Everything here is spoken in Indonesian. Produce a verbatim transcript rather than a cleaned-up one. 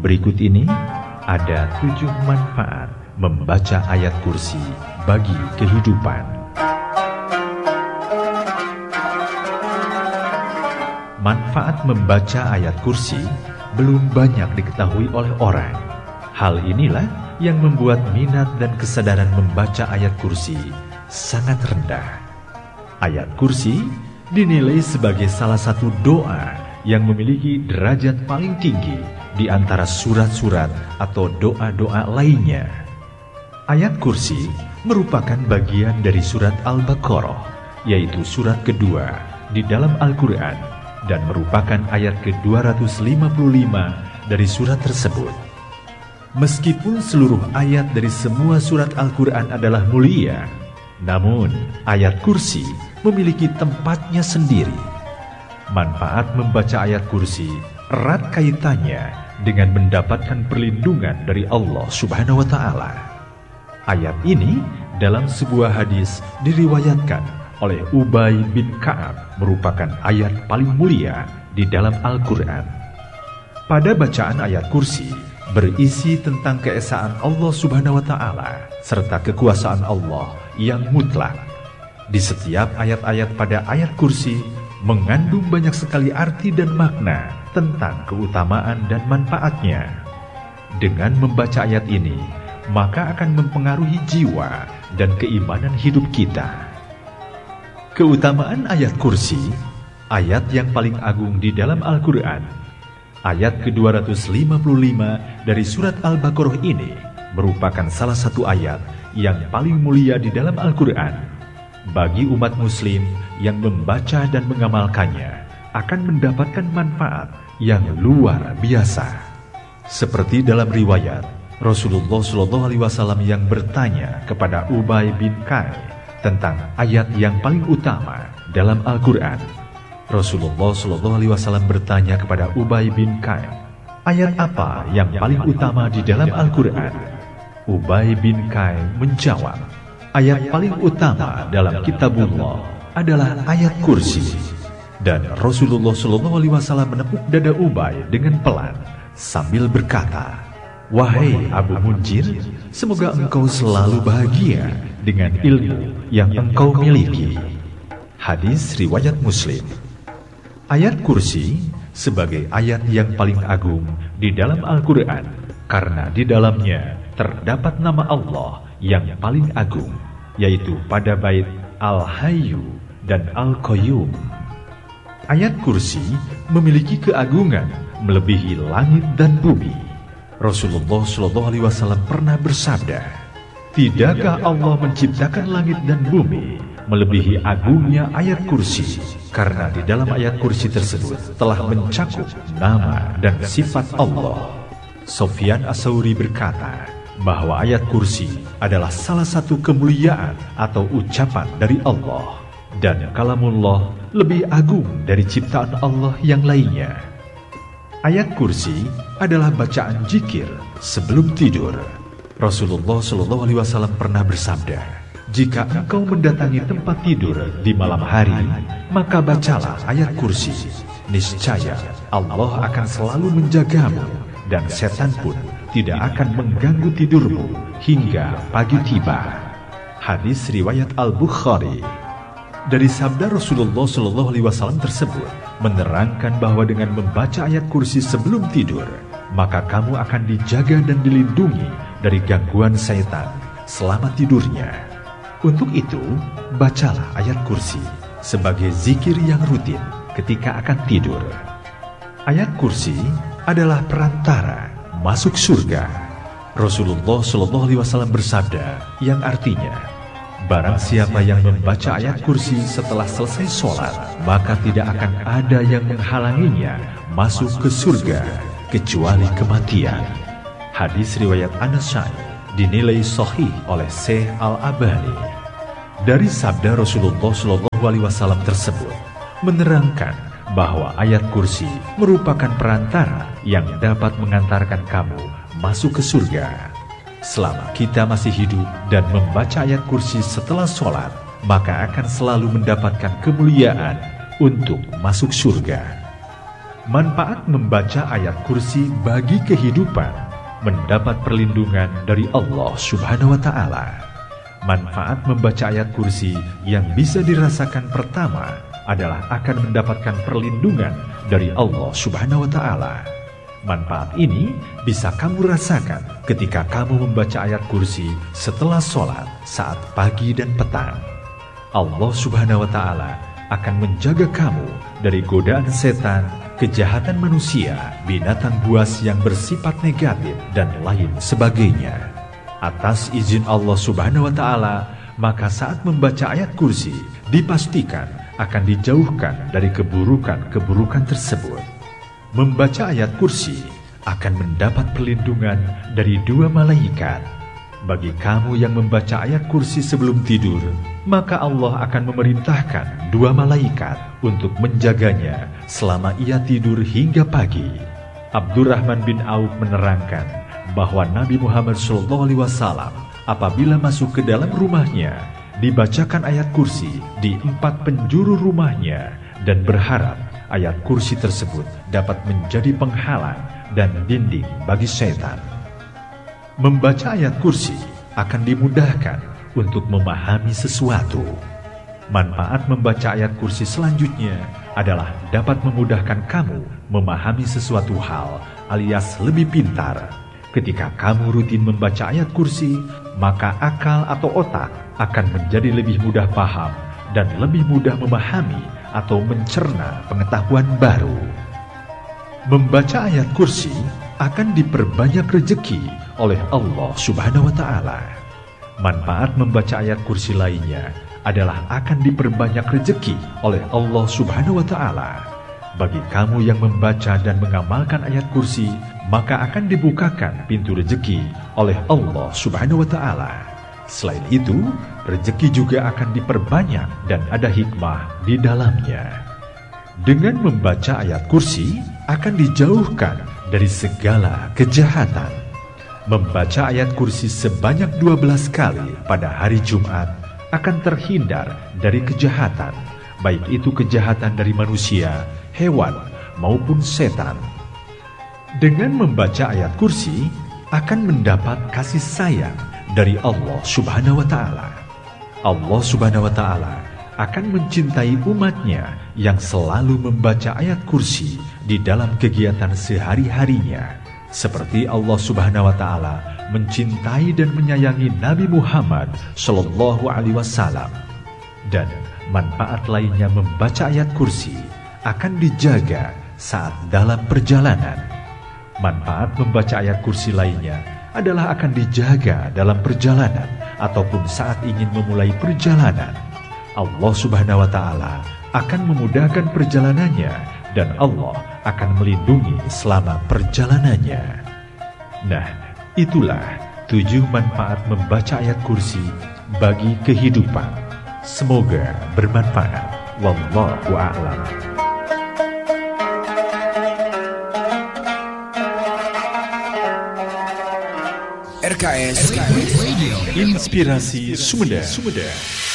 Berikut ini ada tujuh manfaat membaca ayat kursi bagi kehidupan. Manfaat membaca ayat kursi belum banyak diketahui oleh orang. Hal inilah yang membuat minat dan kesadaran membaca ayat kursi sangat rendah. Ayat kursi dinilai sebagai salah satu doa yang memiliki derajat paling tinggi di antara surat-surat atau doa-doa lainnya. Ayat kursi merupakan bagian dari surat Al-Baqarah, yaitu surat kedua di dalam Al-Quran, dan merupakan ayat ke dua ratus lima puluh lima dari surat tersebut. Meskipun seluruh ayat dari semua surat Al-Quran adalah mulia, namun ayat kursi memiliki tempatnya sendiri. Manfaat membaca ayat kursi erat kaitannya dengan mendapatkan perlindungan dari Allah Subhanahu wa Ta'ala. Ayat ini dalam sebuah hadis diriwayatkan oleh Ubay bin Ka'ab merupakan ayat paling mulia di dalam Al-Quran. Pada bacaan ayat kursi berisi tentang keesaan Allah Subhanahu wa Ta'ala serta kekuasaan Allah yang mutlak. Di setiap ayat-ayat pada ayat kursi mengandung banyak sekali arti dan makna tentang keutamaan dan manfaatnya. Dengan membaca ayat ini, maka akan mempengaruhi jiwa dan keimanan hidup kita. Keutamaan ayat kursi, ayat yang paling agung di dalam Al-Quran. Ayat ke dua ratus lima puluh lima dari surat Al-Baqarah ini merupakan salah satu ayat yang paling mulia di dalam Al-Quran. Bagi umat muslim yang membaca dan mengamalkannya akan mendapatkan manfaat yang luar biasa. Seperti dalam riwayat Rasulullah shallallahu alaihi wasallam yang bertanya kepada Ubay bin Ka'ab tentang ayat yang paling utama dalam Al-Quran. Rasulullah shallallahu alaihi wasallam bertanya kepada Ubay bin Ka'ab, ayat apa yang paling utama di dalam Al-Quran? Ubay bin Ka'ab menjawab, ayat paling utama dalam kitabullah adalah ayat kursi. Dan Rasulullah shallallahu alaihi wasallam menepuk dada Ubay dengan pelan sambil berkata, wahai Abu Munjir, semoga engkau selalu bahagia dengan ilmu yang engkau miliki. Hadis riwayat Muslim. Ayat kursi sebagai ayat yang paling agung di dalam Al-Quran karena di dalamnya terdapat nama Allah yang paling agung, yaitu pada bait Al-Hayyu dan Al-Qayyum. Ayat kursi memiliki keagungan melebihi langit dan bumi. Rasulullah shallallahu alaihi wasallam pernah bersabda, tidakkah Allah menciptakan langit dan bumi melebihi agungnya ayat kursi? Karena di dalam ayat kursi tersebut telah mencakup nama dan sifat Allah. Sufyan Ats-Tsauri berkata bahwa ayat kursi adalah salah satu kemuliaan atau ucapan dari Allah, dan kalamullah lebih agung dari ciptaan Allah yang lainnya. Ayat kursi adalah bacaan zikir sebelum tidur. Rasulullah shallallahu alaihi wasallam pernah bersabda, jika engkau mendatangi tempat tidur di malam hari, maka bacalah ayat kursi. Niscaya Allah akan selalu menjagamu, dan setan pun tidak akan mengganggu tidurmu hingga pagi tiba. Hadis riwayat Al-Bukhari. Dari sabda Rasulullah shallallahu alaihi wasallam tersebut menerangkan bahwa dengan membaca ayat kursi sebelum tidur, maka kamu akan dijaga dan dilindungi dari gangguan setan selama tidurnya. Untuk itu, bacalah ayat kursi sebagai zikir yang rutin ketika akan tidur. Ayat kursi adalah perantara masuk surga. Rasulullah shallallahu alaihi wasallam bersabda yang artinya, barang siapa yang membaca ayat kursi setelah selesai sholat, maka tidak akan ada yang menghalanginya masuk ke surga kecuali kematian. Hadis riwayat An-Nasai dinilai sahih oleh Syekh Al-Albani. Dari sabda Rasulullah shallallahu alaihi wasallam tersebut menerangkan bahwa ayat kursi merupakan perantara yang dapat mengantarkan kamu masuk ke surga. Selama kita masih hidup dan membaca ayat kursi setelah sholat, maka akan selalu mendapatkan kemuliaan untuk masuk surga. Manfaat membaca ayat kursi bagi kehidupan: mendapat perlindungan dari Allah Subhanahu wa Ta'ala. Manfaat membaca ayat kursi yang bisa dirasakan pertama adalah akan mendapatkan perlindungan dari Allah Subhanahu wa Ta'ala. Manfaat ini bisa kamu rasakan ketika kamu membaca ayat kursi setelah sholat saat pagi dan petang. Allah Subhanahu wa Ta'ala akan menjaga kamu dari godaan setan, kejahatan manusia, binatang buas yang bersifat negatif, dan lain sebagainya. Atas izin Allah Subhanahu wa Ta'ala, maka saat membaca ayat kursi dipastikan akan dijauhkan dari keburukan-keburukan tersebut. Membaca ayat kursi akan mendapat perlindungan dari dua malaikat. Bagi kamu yang membaca ayat kursi sebelum tidur, maka Allah akan memerintahkan dua malaikat untuk menjaganya selama ia tidur hingga pagi. Abdurrahman bin Auf menerangkan bahwa Nabi Muhammad shallallahu alaihi wasallam apabila masuk ke dalam rumahnya, dibacakan ayat kursi di empat penjuru rumahnya dan berharap ayat kursi tersebut dapat menjadi penghalang dan dinding bagi setan. Membaca ayat kursi akan dimudahkan untuk memahami sesuatu. Manfaat membaca ayat kursi selanjutnya adalah dapat memudahkan kamu memahami sesuatu hal alias lebih pintar. Ketika kamu rutin membaca ayat kursi, maka akal atau otak akan menjadi lebih mudah paham dan lebih mudah memahami atau mencerna pengetahuan baru. Membaca ayat kursi akan diperbanyak rezeki oleh Allah Subhanahu wa Ta'ala. Manfaat membaca ayat kursi lainnya adalah akan diperbanyak rezeki oleh Allah Subhanahu wa Ta'ala. Bagi kamu yang membaca dan mengamalkan ayat kursi, maka akan dibukakan pintu rezeki oleh Allah Subhanahu wa Ta'ala. Selain itu, rezeki juga akan diperbanyak dan ada hikmah di dalamnya. Dengan membaca ayat kursi akan dijauhkan dari segala kejahatan. Membaca ayat kursi sebanyak dua belas kali pada hari Jumat akan terhindar dari kejahatan, baik itu kejahatan dari manusia, hewan, maupun setan. Dengan membaca ayat kursi akan mendapat kasih sayang dari Allah Subhanahu wa Ta'ala. Allah Subhanahu wa Ta'ala akan mencintai umatnya yang selalu membaca ayat kursi di dalam kegiatan sehari-harinya, seperti Allah Subhanahu wa Ta'ala mencintai dan menyayangi Nabi Muhammad Shallallahu alaihi wasallam. Dan manfaat lainnya membaca ayat kursi akan dijaga saat dalam perjalanan. Manfaat membaca ayat kursi lainnya adalah akan dijaga dalam perjalanan ataupun saat ingin memulai perjalanan. Allah Subhanahu wa Ta'ala akan memudahkan perjalanannya dan Allah akan melindungi selama perjalanannya. Nah, itulah tujuh manfaat membaca ayat kursi bagi kehidupan. Semoga bermanfaat. Wallahu a'lam. R K S Radio Inspirasi Sumedang.